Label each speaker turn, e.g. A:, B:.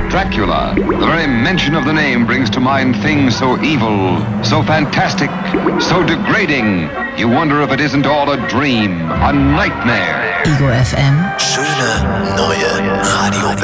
A: Dracula. The very mention of the name brings to mind things so evil, so fantastic, so degrading. You wonder if it isn't all a dream, a nightmare.
B: Ego FM.
C: Schöne neue Radio.